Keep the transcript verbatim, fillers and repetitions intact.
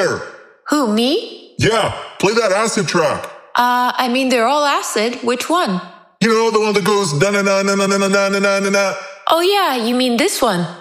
there. Who, me? Yeah, play that acid track. Uh, I mean, they're all acid. Which one? You know, the one that goes da na na na na na na na na na. Oh yeah, you mean this one?